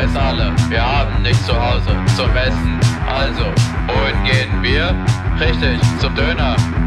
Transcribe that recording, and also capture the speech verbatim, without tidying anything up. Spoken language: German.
wissen alle, wir haben nichts zu Hause zum Essen. Also, wohin gehen wir? Richtig, zum Döner.